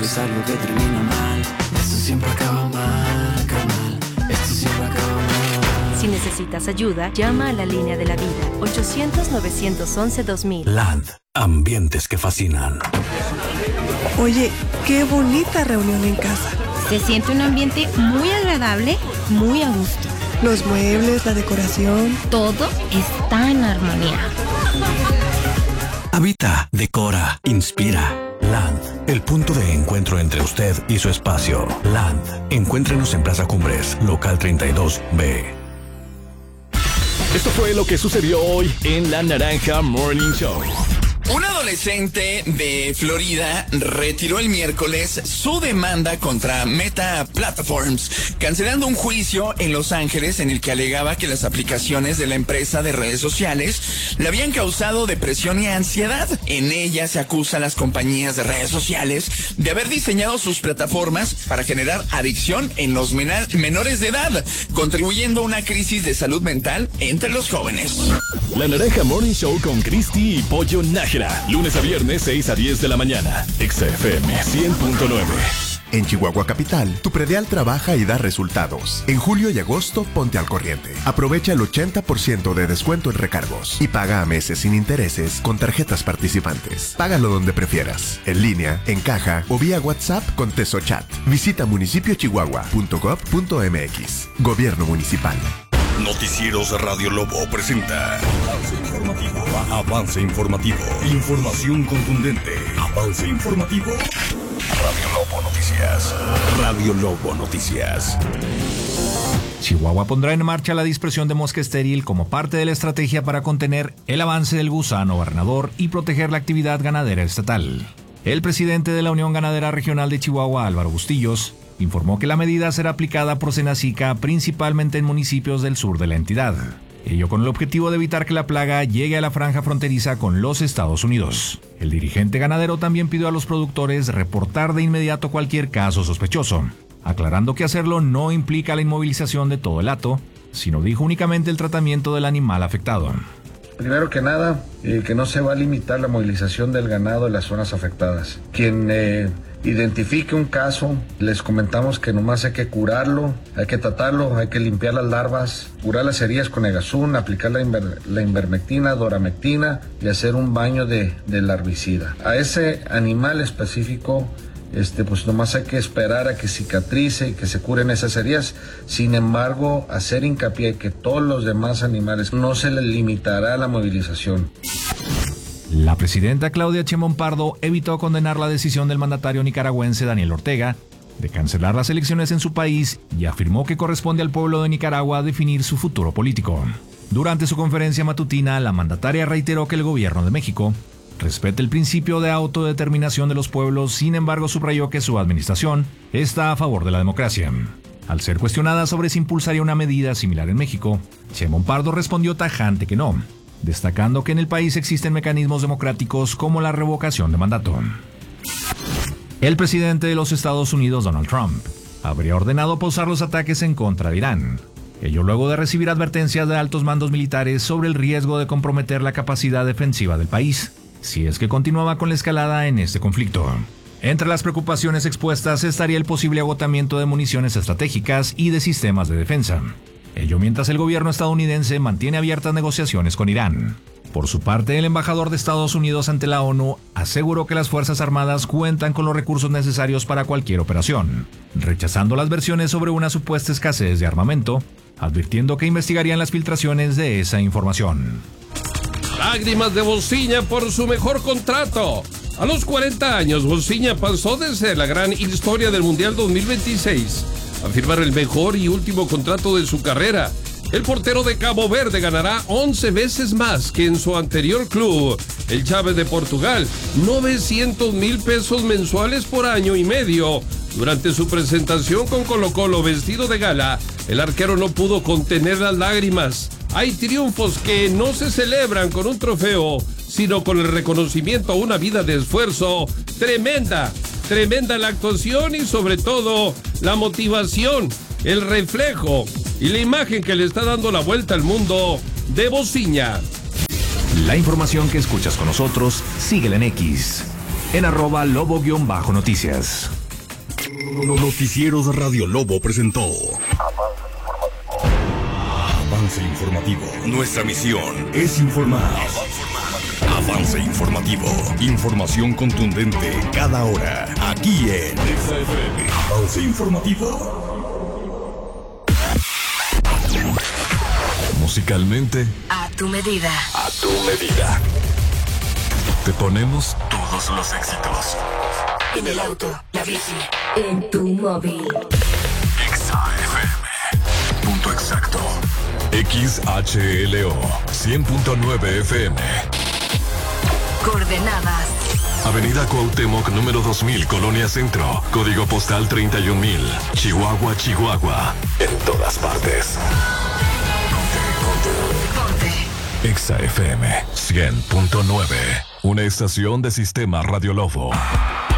es algo que termina mal. Esto siempre acaba mal, carnal. Esto siempre acaba mal. Si necesitas ayuda, llama a la línea de la vida, 800-911-2000. Land, ambientes que fascinan. Oye, qué bonita reunión en casa. Se siente un ambiente muy agradable, muy a gusto. Los muebles, la decoración. Todo está en armonía. Habita, decora, inspira. Land, el punto de encuentro entre usted y su espacio. Land, encuéntrenos en Plaza Cumbres, local 32B. Esto fue lo que sucedió hoy en La Naranja Morning Show. Un adolescente de Florida retiró el miércoles su demanda contra Meta Platforms, cancelando un juicio en Los Ángeles en el que alegaba que las aplicaciones de la empresa de redes sociales le habían causado depresión y ansiedad. En ella se acusa a las compañías de redes sociales de haber diseñado sus plataformas para generar adicción en los menores de edad, contribuyendo a una crisis de salud mental entre los jóvenes. La Naranja Morning Show con Cristi y Pollo Nájera. Lunes a viernes, 6 a 10 de la mañana. XFM 100.9. En Chihuahua Capital, tu predial trabaja y da resultados. En julio y agosto, ponte al corriente. Aprovecha el 80% de descuento en recargos y paga a meses sin intereses con tarjetas participantes. Págalo donde prefieras, en línea, en caja o vía WhatsApp con TesoChat. Visita municipiochihuahua.gov.mx. Gobierno Municipal. Noticieros Radio Lobo presenta Avance Informativo. Avance Informativo. Información contundente. Avance Informativo. Radio Lobo Noticias. Radio Lobo Noticias. Chihuahua pondrá en marcha la dispersión de mosca estéril como parte de la estrategia para contener el avance del gusano barrenador y proteger la actividad ganadera estatal. El presidente de la Unión Ganadera Regional de Chihuahua, Álvaro Bustillos, informó que la medida será aplicada por Senacica principalmente en municipios del sur de la entidad. Ello con el objetivo de evitar que la plaga llegue a la franja fronteriza con los Estados Unidos. El dirigente ganadero también pidió a los productores reportar de inmediato cualquier caso sospechoso, aclarando que hacerlo no implica la inmovilización de todo el hato, sino dijo únicamente el tratamiento del animal afectado. Primero que nada, que no se va a limitar la movilización del ganado en las zonas afectadas. Quien identifique un caso, les comentamos que nomás hay que curarlo, hay que tratarlo, hay que limpiar las larvas, curar las heridas con Egazun, aplicar la ivermectina, doramectina y hacer un baño de larvicida. A ese animal específico, pues nomás hay que esperar a que cicatrice y que se curen esas heridas. Sin embargo, hacer hincapié que todos los demás animales no se les limitará la movilización. La presidenta Claudia Sheinbaum Pardo evitó condenar la decisión del mandatario nicaragüense Daniel Ortega de cancelar las elecciones en su país y afirmó que corresponde al pueblo de Nicaragua definir su futuro político. Durante su conferencia matutina, la mandataria reiteró que el gobierno de México respeta el principio de autodeterminación de los pueblos, sin embargo subrayó que su administración está a favor de la democracia. Al ser cuestionada sobre si impulsaría una medida similar en México, Sheinbaum Pardo respondió tajante que no, destacando que en el país existen mecanismos democráticos como la revocación de mandato. El presidente de los Estados Unidos, Donald Trump, habría ordenado pausar los ataques en contra de Irán. Ello luego de recibir advertencias de altos mandos militares sobre el riesgo de comprometer la capacidad defensiva del país, si es que continuaba con la escalada en este conflicto. Entre las preocupaciones expuestas estaría el posible agotamiento de municiones estratégicas y de sistemas de defensa. Ello mientras el gobierno estadounidense mantiene abiertas negociaciones con Irán. Por su parte, el embajador de Estados Unidos ante la ONU aseguró que las Fuerzas Armadas cuentan con los recursos necesarios para cualquier operación, rechazando las versiones sobre una supuesta escasez de armamento, advirtiendo que investigarían las filtraciones de esa información. Lágrimas de Bociña por su mejor contrato. A los 40 años, Bociña pasó de ser la gran historia del Mundial 2026 a firmar el mejor y último contrato de su carrera. El portero de Cabo Verde ganará 11 veces más que en su anterior club, el Chaves de Portugal, 900,000 pesos mensuales por año y medio. Durante su presentación con Colo-Colo vestido de gala, el arquero no pudo contener las lágrimas. Hay triunfos que no se celebran con un trofeo, sino con el reconocimiento a una vida de esfuerzo. Tremenda la actuación y sobre todo la motivación, el reflejo y la imagen que le está dando la vuelta al mundo de Bociña. La información que escuchas con nosotros, síguela en X, en @lobo_noticias. Noticieros Radio Lobo presentó Avance Informativo. Nuestra misión es informar. Avance Informativo. Información contundente cada hora. Aquí en XFM. Avance Informativo. Musicalmente, A tu medida. a tu medida. Te ponemos todos los éxitos. En el auto, la bici, en tu móvil. XFM. Punto exacto. XHLO 100.9 FM. Coordenadas. Avenida Cuauhtémoc, número 2000, Colonia Centro. Código postal 31000. Chihuahua, Chihuahua. En todas partes. Ponte. XFM 100.9. Una estación de Sistema Radio Lobo.